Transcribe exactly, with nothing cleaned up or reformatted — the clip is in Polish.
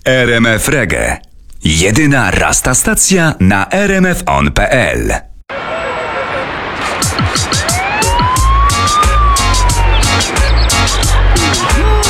R M F Reggae. Jedyna rasta stacja na r m f on kropka p l.